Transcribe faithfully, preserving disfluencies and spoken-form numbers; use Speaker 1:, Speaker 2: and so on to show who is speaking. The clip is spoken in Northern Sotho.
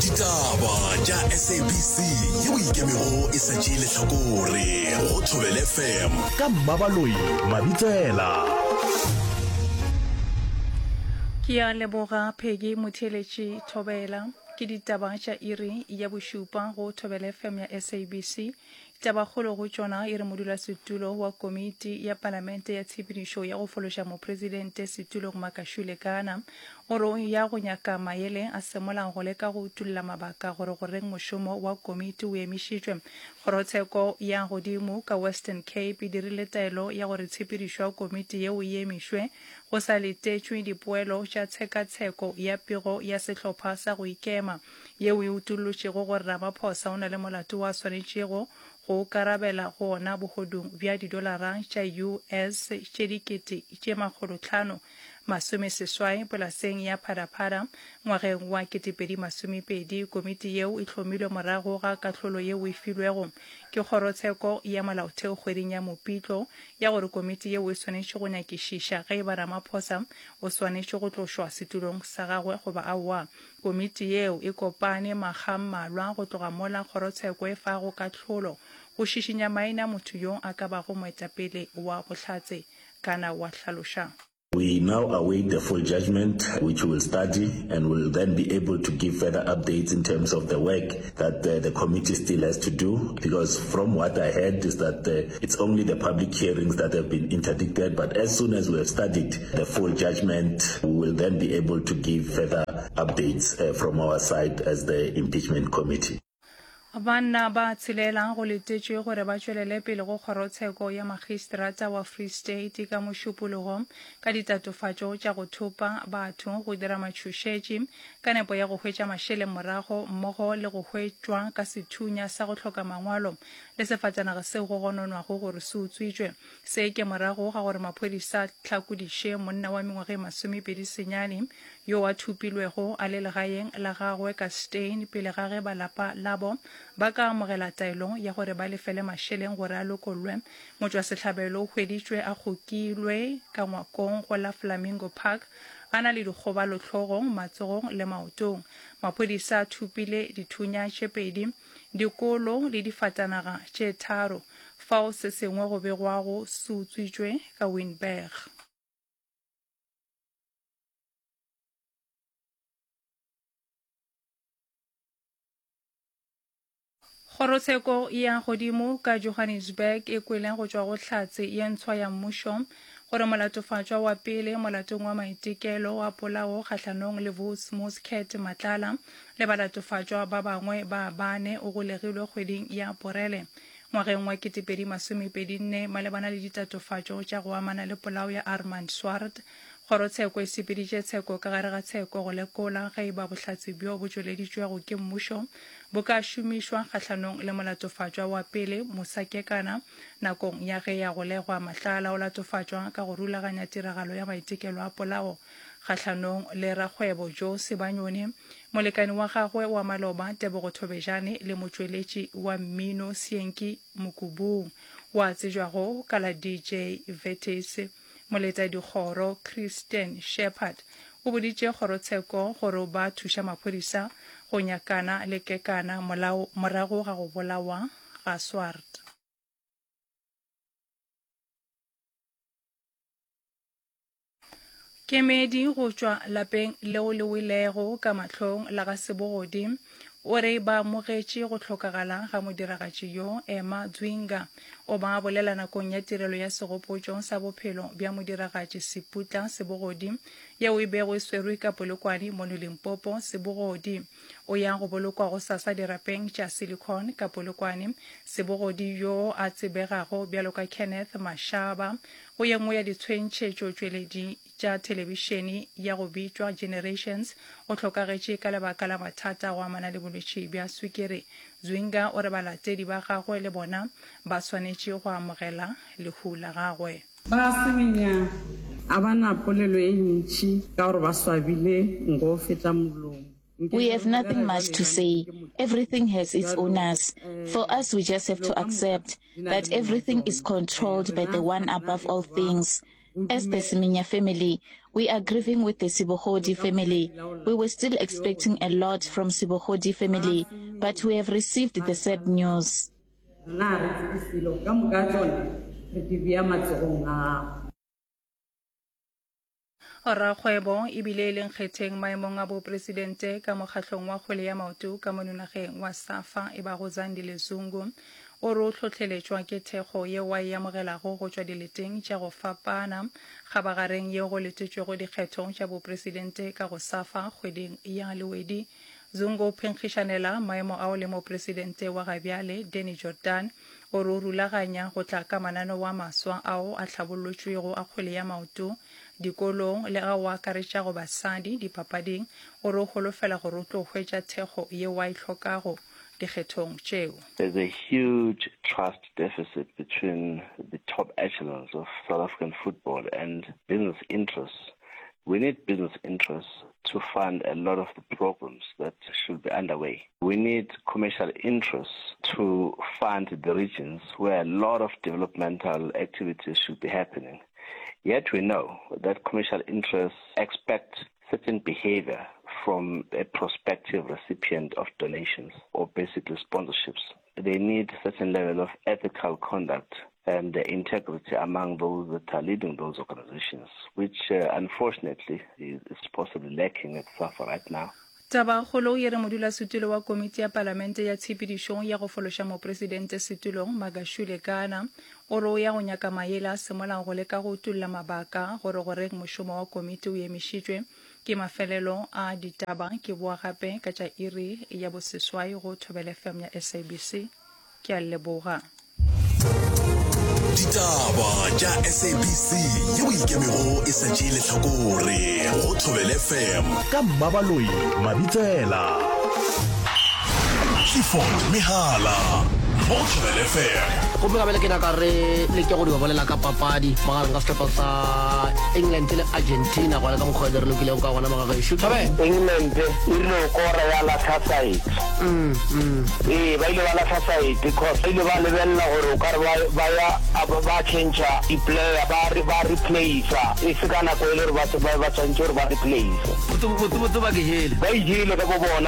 Speaker 1: ditaba tša S A B C yeo ikemego e sa tšeele hlakore go Thobela F M ka Mmabaloi Mabitsela.
Speaker 2: Ke a leboga Phegi Motheletši Thobela ke ditaba tša iri ya bošupa go Thobela F M ya S A B C. Taba kgolo go tšona e re modulasetulo wa komiti ya palamente ya tshepedišo ya go fološa mopresidente setulong Makashule Kana o re ya go nyaka maele a semolang go leka go utulla mabaka gore goreng mošomo wa komiti o emišitšwe. Kgorotsheko ya godimo ka Western Cape e dirile taelo ya gore tshepedišo ya komiti yeo e emišwe go sa letetšwe dipoelo tša tshekatsheko ya pego ya sehlopha sa go ikema yeo e utullotšego gore Ramaphosa o na le molato wa swanetšego go karabela go ona bogodung bja didolara tša U S tše dikete tše makgolo hlano masome seswai polaseng ya Phadaphada ngwageng wa ketepedi masomepedi. Komiti yeo e hlomilwe morago ga kahlolo yeo e filwego ke kgorotsheko ya molaotheo kgweding ya Mopitlo ya gore komiti yeo e swanetše go nyakišiša ge ba Ramaphosa o swanetše go tlošwa setulong sa gagwe goba aowa. Komiti yeo e kopane makga mmalwa go tloga mola kgorotsheko e fago kahlolo go šišinya maina motho yo a ka bago moetapele wa bohlatse kana wa hlaloša.
Speaker 3: We now await the full judgment, which we will study and will then be able to give further updates in terms of the work that uh, the committee still has to do. Because from what I heard is that uh, it's only the public hearings that have been interdicted. But as soon as we have studied the full judgment, we will then be able to give further updates uh, from our side as the impeachment committee.
Speaker 2: Banna ba tshelela go letetšwe gore ba tšwelele pele go kgorotsheko ya magistrata wa Free State ka mošupologo ka ditatofatšo tša go thopa batho go dira matšhošetši ka nepo ya go hwetša mašele morago mmogo le go hwetšwa ka sethunya sa go hloka mangwalo le sefatanaga seo go gononwago gore se utswitšwe. Se ke morago ga gore maphodisa hlakodiše monna wa mengwaga e masomepedi senyane yo a thupilwego a le legaeng la gagwe ka Steyn pele ga ge balapa labo ba ka amogela taelo ya gore ba lefele mašeleng gore a lokollwe. Motšwasehlabelo o hweditšwe a kgokilwe ka ngwakong go la Flamingo Park a na le dikgobalo hlogong matsogong le maotong. Maphodisa a thupile dithunya tše pedi dikolo le difatanaga tše tharo fao se sengwe go begwago se utswitšwe ka Wynberg. Kgorotsheko ya godimo ka Johannesburg e kweleng go tšwa go hlatse ya ntshwa ya mmušo gore molatofatšwa wa pele molatong wa maitekelo wa polao kgatlhanong le Vos Muscat Matlala le balatofatšwa ba bangwe ba bane o golegilwe kgweding ya Aporele ngwageng wa ketepedi masomepedi nne malebana le ditatofatšo tša go amana le polao ya Armand Swart. Kgorotsheko e sepeditše tsheko ka gare ga tsheko go lekola ge e ba bohlatse bjo bo tšweleditšwego ke mmušo bo ka šomišwa kgatlhanong le molatofatšwa wa pele Mosakekana nakong ya ge ya go legwa Matlala o latofatšwa ka go rulaganya tiragalo ya maitekelo a polao kgatlhanong le rakgwebo Jo Sebanyone. Molekani wa gagwe wa maloba Tebogo Thobejane le motšweletši wa mmino Sienki Mokubung wa tsejwago ka la D J Vetis. Moleta dikgoro Christian Shepherd o boditše kgorotsheko gore ba thuša maphodisa go nyakana le kekana morago ga go bolawa ga Swart. Kemedi go tšwa lapeng leo le welego ka mahlong la ga Sebogodi o re ba amogetše go hlokagala ga modiragatši yo Emma Zwinga o ba bolela nakong ya tirelo ya segopotšo sa bophelo bja modiragatši Seputla Sebogodi yeo e bego e swerwe ka Polokwane mo Limpopo. Sebogodi o ya go bolokwa go sasa dirapeng tša Silicon ka Polokwane. Sebogodi yo a tsebegago bjalo ka Kenneth Mashaba o ye nngwe ya ditshwentšhetšo tšweledi tša telebišene ya go bitšwa Generations o hlokagetše ka lebaka la mathata go amana le bolwetši bja swikiri. Zwinga o re balatedi ba gagwe le bona ba swanetše go amogela lehu la gagwe.
Speaker 4: Ba semenya a bana polelo e ntši ka gore ba swabile ngo feta molomo.
Speaker 5: We have nothing much to say. Everything has its owners. For us, we just have to accept that everything is controlled by the one above all things. As the Siminya family, we are grieving with the Sibohodi family. We were still expecting a lot from Sibohodi family, but we have received the sad news.
Speaker 2: Rakgwebo e bile e leng kgetheng maemong a bopresidente ka mokgatlong wa kgwele ya maoto ka mononageng wa SAFA e ba go Zandile Zungu o re o tlhotlheletswa ke thekgo ye wa e amogelago go tswa dileteng tša go fapana kgabagareng ye go letetšwego dikgethong tša bopresidente ka go SAFA kgweding ya lewedi. Zungu o phenkgišanela maemo ao le mopresidente wa gabjale Danny Jordan o re o rulaganya go tla ka manano wa maswa ao a tlhabollotšwego a kgwele ya maoto dikolong le a wa akaretša go basadi dipapading o re o holofela gore o tlo hwetša thekgo ye wa e hlokago dikgethong tšeo.
Speaker 6: There's a huge trust deficit between the top echelons of South African football and business interests. We need business interests to fund a lot of the programs that should be underway. We need commercial interests to fund the regions where a lot of developmental activities should be happening. Yet we know that commercial interests expect certain behavior from a prospective recipient of donations or basically sponsorships. They need a certain level of ethical conduct and integrity among those that are leading those organizations, which uh, unfortunately is, is possibly lacking at SAFA right now.
Speaker 2: Tabakgolo ye re modula setulo wa komiti ya parlamente ya tshepedišong ya go fološa mopresidente setulong Magashule Kana o re o ya go nyaka maele a semolao go leka go utulla mabaka gore gore mošomo wa komiti o emišitšwe ke mafelelo a ditaba ke boa gape ka tša iri ya boseswai go Thobela F M ya S A B C ke a leboga.
Speaker 1: Ditaba tša S A B C yeo ikemego e sa tšeele hlakore go Thobela F M ka Mmabaloi Mabitsela Clifford Mehala go Thobela F M.
Speaker 7: Go be gabele ke na ka re le ke go di bolela ka papadi magareng ka setlhopha sa England le Argentina go le ka mokgwa re lokile ka gona magaga ishu thabe
Speaker 8: England e rile go kora ya la side
Speaker 7: mm mm
Speaker 8: eh ba ile ba la side because ile ba lebella gore o ka re ba ya ba change i player ba re ba replace e se kana go ile ba ba ba change ba replace
Speaker 7: o tu o tu ba ke hele
Speaker 8: ba ile ka bo bona